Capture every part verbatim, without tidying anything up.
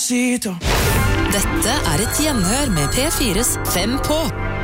Despacito. Dette er et gjenhør med P fires Fem på.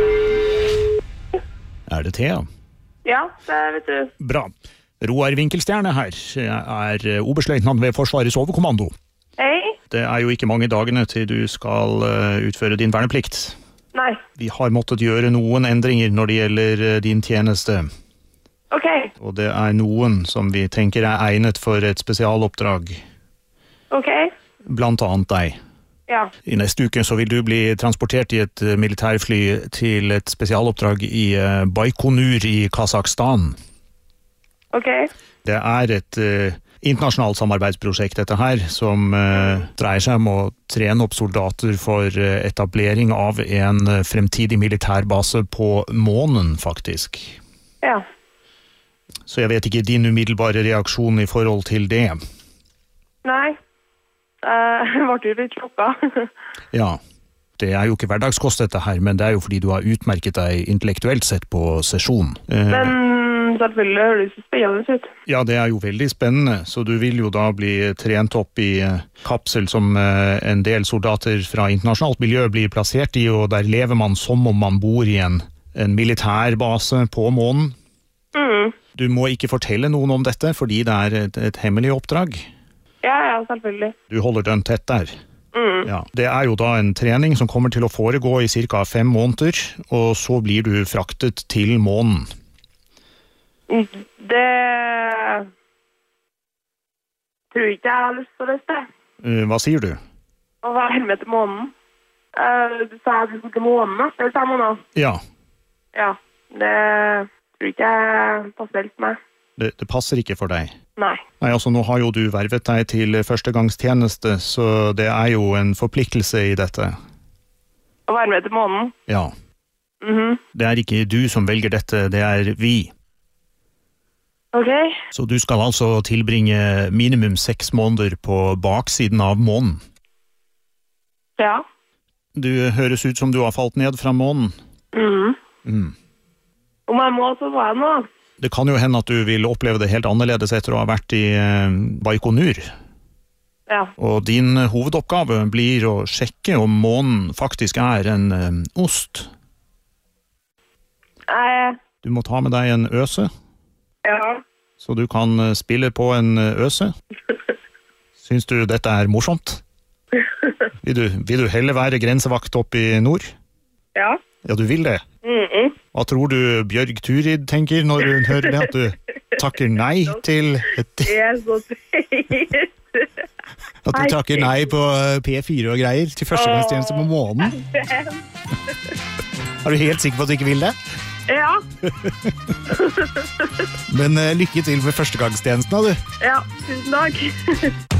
Er det Thea? Ja, det vet du. Bra. Roar Winkelstjerne her, er oberstløytnant ved Forsvarets overkommando. Hei. Det er jo ikke mange dagene til du skal utføre din verneplikt. Nei. Vi har måttet gjøre noen endringer når det gjelder din tjeneste. Ok. Og det er noen som vi tenker er egnet for et spesialoppdrag. Ok. Blant annet deg. Ja. I neste uke så vil du bli transportert i et militærfly til et spesialoppdrag i Baikonur i Kazakhstan. Ok. Det er et uh, internasjonalt samarbeidsprosjekt dette her, som uh, dreier seg om å trene opp soldater for uh, etablering av en uh, fremtidig militærbase på månen, faktisk. Ja. Så jeg vet ikke din umiddelbare reaksjon i forhold til det. Nei. Uh, jeg ble jo litt sjokka. Ja, det er jo ikke hverdagskost dette her, men det er jo fordi du har utmerket deg intellektuelt sett på sesjon. Uh, men selvfølgelig høres det spennende ut. Ja, det er jo veldig spennende, så du vil jo da bli trent opp i uh, kapsel som uh, en del soldater fra internasjonalt miljø blir plassert i, og der lever man som om man bor i en, en militærbase på månen. Mm. Du må ikke fortelle noen om dette, fordi det er et, et hemmelig oppdrag. Ja, ja, selvfølgelig. Du holder dønn tett der. Mm. Ja. Det er jo da en trening som kommer til å foregå i cirka fem måneder, og så blir du fraktet til månen. Det tror ikke jeg har lyst til å løse det. Uh, hva sier du? Å være med til månen. Uh, du sa at du skulle til månen, da? Det sa man da. Ja. Ja, det tror ikke jeg passer helt med. Det, det passer ikke for deg? Nei. Nei, altså nå har jo du vervet deg til førstegangstjeneste, så det er jo en forpliktelse i dette. Å være med til månen? Ja. Mhm. Det er ikke du som velger dette, det er vi. Ok. Så du skal altså tilbringe minimum seks måneder på baksiden av månen. Ja. Du høres ut som du har falt ned fra månen. Mhm. Mm. Om jeg må, så må jeg nå. Det kan jo hende at du vil oppleve det helt annerledes etter å ha vært i eh, Baikonur. Ja. Og din hovedoppgave blir å sjekke om månen faktisk er en eh, ost. Nei. Du må ta med deg en øse, Ja. så du kan eh, spille på en eh, øse. Syns du dette er morsomt? Vil du, vil du heller være grensevakt oppe i nord? Ja. Ja, du vil det. Mhm. Hva tror du Bjørg Turid tenker når hun hører det, at du takker nei til et... Det er så trist. At du takker nei på P fire og greier til førstegangstjeneste på månen? Er du helt sikker på at du ikke vil det? Ja. Men uh, lykke til med førstegangstjenesten, da, du. Ja, tusen takk.